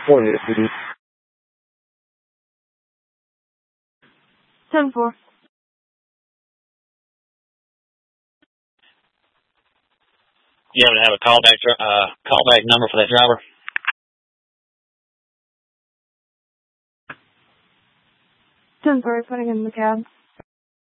10-4. You happen to have a callback number for that driver? 10-4, putting in the cab.